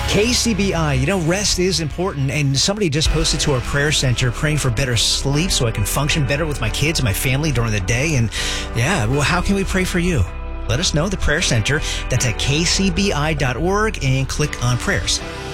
KCBI, rest is important, and somebody just posted to our prayer center praying for better sleep so I can function better with my kids and my family during the day. And how can we pray for you? Let us know, the prayer center. That's at kcbi.org and click on prayers.